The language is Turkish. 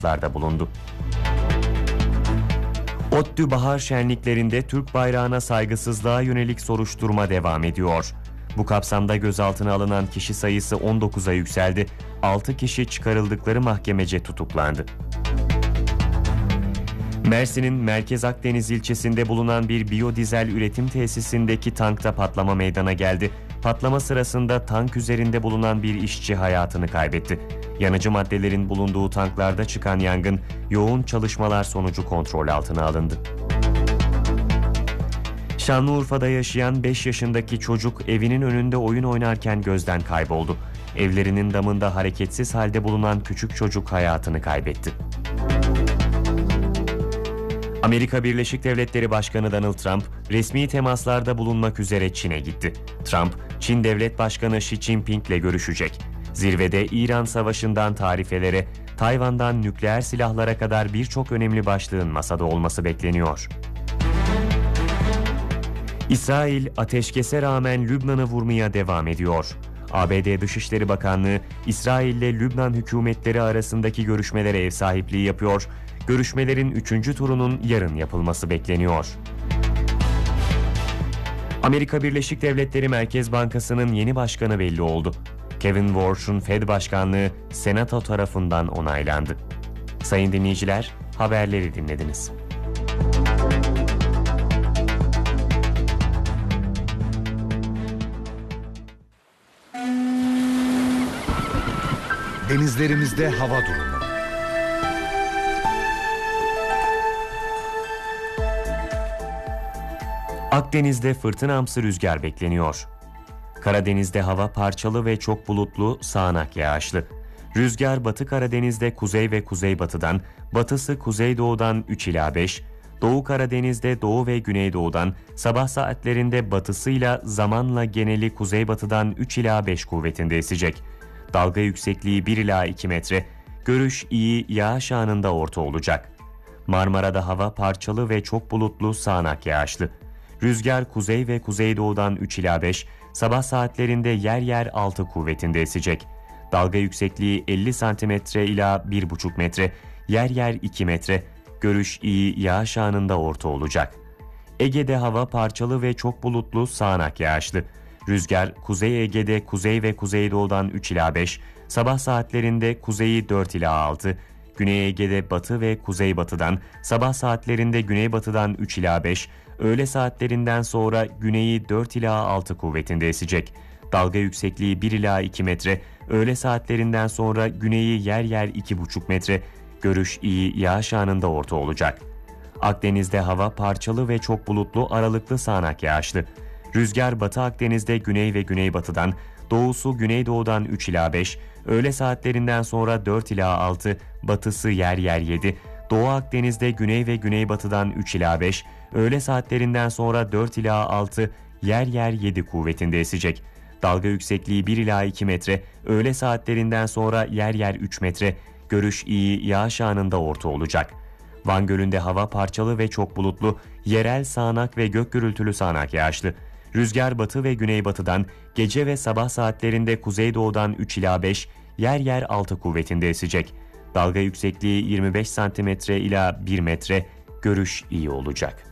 bulundu. ODTÜ bahar şenliklerinde Türk bayrağına saygısızlığa yönelik soruşturma devam ediyor. Bu kapsamda gözaltına alınan kişi sayısı 19'a yükseldi. 6 kişi çıkarıldıkları mahkemece tutuklandı. Mersin'in Merkez Akdeniz ilçesinde bulunan bir biyodizel üretim tesisindeki tankta patlama meydana geldi. Patlama sırasında tank üzerinde bulunan bir işçi hayatını kaybetti. Yanıcı maddelerin bulunduğu tanklarda çıkan yangın yoğun çalışmalar sonucu kontrol altına alındı. Şanlıurfa'da yaşayan 5 yaşındaki çocuk evinin önünde oyun oynarken gözden kayboldu. Evlerinin damında hareketsiz halde bulunan küçük çocuk hayatını kaybetti. Amerika Birleşik Devletleri Başkanı Donald Trump, resmi temaslarda bulunmak üzere Çin'e gitti. Trump, Çin Devlet Başkanı Xi Jinping ile görüşecek. Zirvede İran Savaşı'ndan tarifelere, Tayvan'dan nükleer silahlara kadar birçok önemli başlığın masada olması bekleniyor. İsrail, ateşkese rağmen Lübnan'ı vurmaya devam ediyor. ABD Dışişleri Bakanlığı, İsrail ile Lübnan hükümetleri arasındaki görüşmelere ev sahipliği yapıyor. Görüşmelerin 3. turunun yarın yapılması bekleniyor. Amerika Birleşik Devletleri Merkez Bankası'nın yeni başkanı belli oldu. Kevin Warsh'un Fed başkanlığı Senato tarafından onaylandı. Sayın dinleyiciler, haberleri dinlediniz. Denizlerimizde hava durumu. Akdeniz'de fırtınamsı rüzgar bekleniyor. Karadeniz'de hava parçalı ve çok bulutlu, sağanak yağışlı. Rüzgar Batı Karadeniz'de kuzey ve kuzeybatıdan, batısı kuzeydoğudan 3 ila 5, Doğu Karadeniz'de doğu ve güneydoğudan, sabah saatlerinde batısıyla zamanla geneli kuzeybatıdan 3 ila 5 kuvvetinde esecek. Dalga yüksekliği 1 ila 2 metre, görüş iyi, yağış anında orta olacak. Marmara'da hava parçalı ve çok bulutlu, sağanak yağışlı. Rüzgar kuzey ve kuzeydoğudan 3 ila 5, sabah saatlerinde yer yer 6 kuvvetinde esecek. Dalga yüksekliği 50 cm ila 1,5 metre, yer yer 2 metre, görüş iyi, yağış anında orta olacak. Ege'de hava parçalı ve çok bulutlu, sağanak yağışlı. Rüzgar Kuzey Ege'de kuzey ve kuzeydoğudan 3 ila 5, sabah saatlerinde kuzeyi 4 ila 6, Güney Ege'de batı ve kuzeybatıdan, sabah saatlerinde güneybatıdan 3 ila 5, öğle saatlerinden sonra güneyi 4 ila 6 kuvvetinde esecek. Dalga yüksekliği 1 ila 2 metre, öğle saatlerinden sonra güneyi yer yer 2,5 metre, görüş iyi, yağış anında orta olacak. Akdeniz'de hava parçalı ve çok bulutlu, aralıklı sağanak yağışlı. Rüzgar Batı Akdeniz'de güney ve güneybatıdan, doğusu güneydoğudan 3 ila 5, öğle saatlerinden sonra 4 ila 6, batısı yer yer 7, Doğu Akdeniz'de güney ve güneybatıdan 3 ila 5, öğle saatlerinden sonra 4 ila 6, yer yer 7 kuvvetinde esecek. Dalga yüksekliği 1 ila 2 metre, öğle saatlerinden sonra yer yer 3 metre, görüş iyi, yağış anında orta olacak. Van Gölü'nde hava parçalı ve çok bulutlu, yerel sağanak ve gök gürültülü sağanak yağışlı. Rüzgar batı ve güneybatıdan, gece ve sabah saatlerinde kuzeydoğudan 3 ila 5, yer yer 6 kuvvetinde esecek. Dalga yüksekliği 25 cm ila 1 metre, görüş iyi olacak.